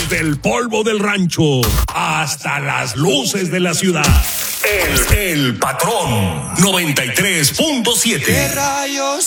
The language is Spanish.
Desde el polvo del rancho hasta las luces de la ciudad. El patrón 93.7. ¿Qué rayos